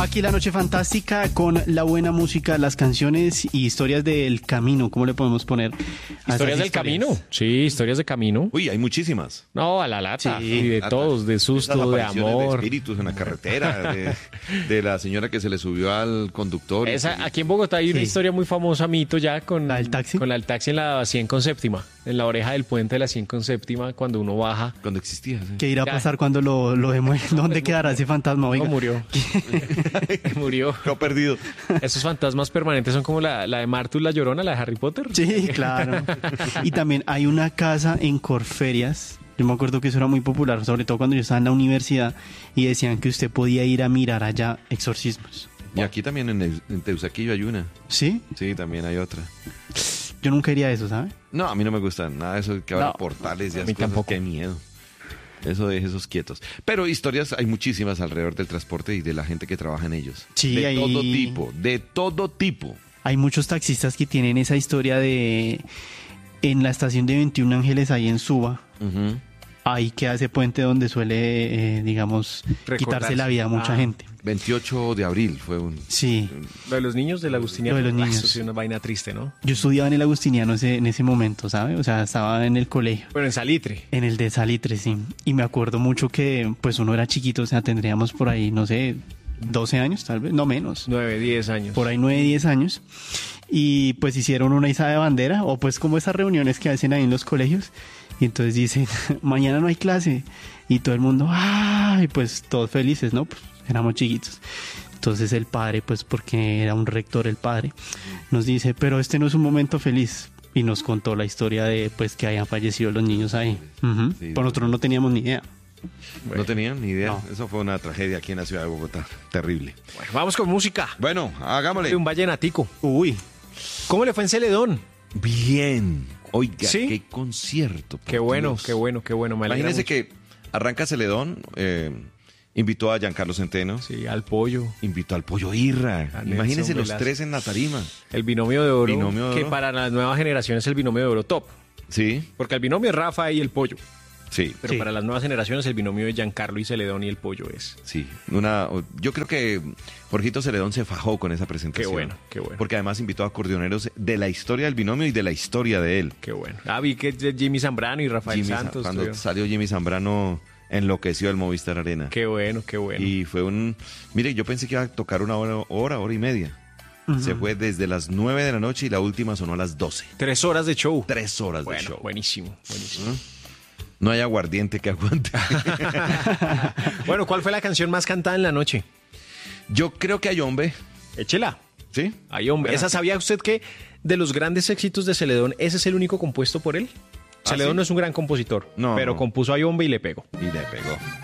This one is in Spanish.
Aquí la noche fantástica con la buena música, las canciones y historias del camino. ¿Cómo le podemos poner? ¿Historias del camino? Sí, historias de camino. Uy, hay muchísimas. No, a la lata. Sí. Y de todos, de susto, Esas de apariciones amor. de espíritus en la carretera, de la señora que se le subió al conductor. Aquí en Bogotá hay una Sí. historia muy famosa, mito, ya con ¿La del taxi? Con la del taxi en la 100 con séptima, en la oreja del puente de la 100 con séptima, cuando uno baja. Cuando existía. ¿Sí? ¿Qué irá a Ya. pasar cuando lo demuestren? ¿Dónde quedará ese fantasma? Oiga. No, murió. Murió. Quedó perdido. Esos fantasmas permanentes son como la de Martus la Llorona, la de Harry Potter. Sí, claro. Y también hay una casa en Corferias. Yo me acuerdo que eso era muy popular, sobre todo cuando yo estaba en la universidad y decían que usted podía ir a mirar allá exorcismos. Y aquí también en Teusaquillo hay una. ¿Sí? Sí, también hay otra. Yo nunca iría a eso, ¿sabe? No, a mí no me gusta nada de eso, que abra No, portales y a esas mí cosas. tampoco. Qué miedo. Eso deje esos quietos. Pero historias hay muchísimas alrededor del transporte y de la gente que trabaja en ellos. Sí, de hay- todo tipo, de todo tipo. Hay muchos taxistas que tienen esa historia de... En la estación de 21 Ángeles, ahí en Suba, Ujú. ahí queda ese puente donde suele, digamos, Recordarse. quitarse la vida a mucha Ah. gente. 28 de abril fue un... Sí. Lo de los niños del Agustiniano. Lo de los niños. Eso sí es una vaina triste, ¿no? Yo estudiaba en el Agustiniano en ese momento, ¿sabe? O sea, estaba en el colegio. Pero en Salitre. En el de Salitre, sí. Y me acuerdo mucho que, pues, uno era chiquito, o sea, tendríamos por ahí, no sé, 12 años, tal vez, no menos. 9, 10 años. Por ahí 9, 10 años. Y pues hicieron una izada de bandera, o pues como esas reuniones que hacen ahí en los colegios. Y entonces dicen, mañana no hay clase. Y todo el mundo, ¡ay! Pues todos felices, ¿no? Pues éramos chiquitos. Entonces el padre, pues porque era un rector el padre, nos dice, pero este no es un momento feliz. Y nos contó la historia de, pues, que hayan fallecido los niños ahí. Ujú. Sí. Por nosotros no teníamos ni idea. No tenían ni idea. No. Eso fue una tragedia aquí en la ciudad de Bogotá. Terrible. Bueno, vamos con música. Bueno, hagámosle. De un vallenatico. Uy, ¿Cómo le fue en Celedón? Bien. Oiga, ¿Sí? qué concierto. por Qué bueno, Dios. qué bueno, qué bueno. Me alegra Imagínense mucho. que arranca Celedón, invitó a Giancarlo Centeno, Sí, al pollo. invitó al Pollo Irra. A Nelson Imagínense los Velasco. tres en la tarima. El binomio de oro. Binomio de que oro. para las nuevas generaciones es el binomio de oro top. Sí, Porque el binomio es Rafa y el pollo. sí, Pero Sí. para las nuevas generaciones el binomio de Giancarlo y Celedón y el pollo es. sí. Yo creo que Jorgito Celedón se fajó con esa presentación. Qué bueno, qué bueno. Porque además invitó a acordeoneros de la historia del binomio y de la historia de él. Qué bueno. Ah, vi que Jimmy Zambrano y Rafael Santos. Cuando estuvieron. salió Jimmy Zambrano, enloqueció el Movistar Arena. Qué bueno, qué bueno. Y fue mire, yo pensé que iba a tocar una hora y media. Se fue desde las 9 de la noche y la última sonó a las 12. 3 horas de show. 3 horas de Bueno, show. buenísimo, buenísimo. No hay aguardiente que aguante. Bueno, ¿cuál fue la canción más cantada en la noche? Yo creo que hay hombre, Échela. ¿sí? Ay, hombre. ¿Esa sabía usted que de los grandes éxitos de Celedón, ese es el único compuesto por él? ¿Ah, Celedón sí? no es un gran compositor, No, pero no. compuso Ay, hombre y le pegó. Y le pegó.